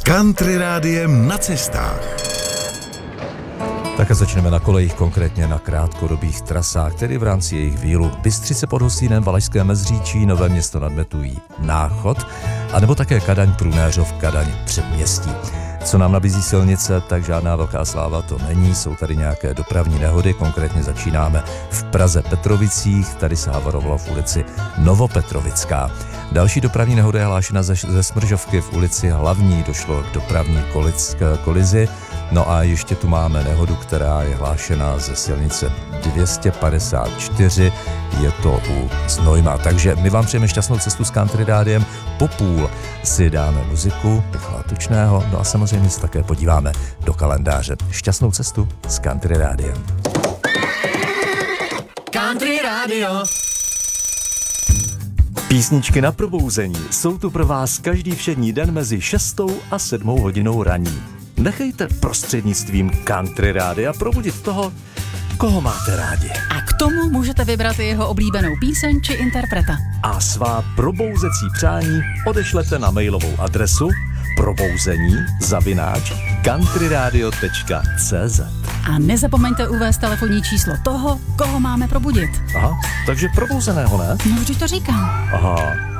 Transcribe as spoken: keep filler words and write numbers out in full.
Country rádiem na cestách. Tak a začneme na kolejích, konkrétně na krátkodobých trasách, tedy v rámci jejich výlu Bystřice pod Hostýnem, Valašské Mezříčí, Nové Město nad Metují, Náchod, anebo také Kadaň, Prunéřov, Kadaň, Předměstí. Co nám nabízí silnice, tak žádná velká sláva to není, jsou tady nějaké dopravní nehody, konkrétně začínáme v Praze Petrovicích, tady se havarovalo v ulici Novopetrovická. Další dopravní nehoda je hlášena ze, ze Smržovky v ulici Hlavní, došlo k dopravní koliz, k kolizi. No a ještě tu máme nehodu, která je hlášena ze silnice dvě stě padesát čtyři, je to u Znojma. Takže my vám přejeme šťastnou cestu s Country rádiem, po půl si dáme muziku Michala Tučného, no a samozřejmě se také podíváme do kalendáře. Šťastnou cestu s Country rádiem. Country rádio. Písničky na probouzení jsou tu pro vás každý všední den mezi šestou a sedmou hodinou raní. Nechejte prostřednictvím Country rádia probudit toho, koho máte rádi. A k tomu můžete vybrat jeho oblíbenou píseň či interpreta. A svá probouzecí přání odešlete na mailovou adresu probouzení zavináč countryradio tečka cé zet. A nezapomeňte uvést telefonní číslo toho, koho máme probudit. Aha, takže probouzeného, ne? No vždyť to říkám. Aha.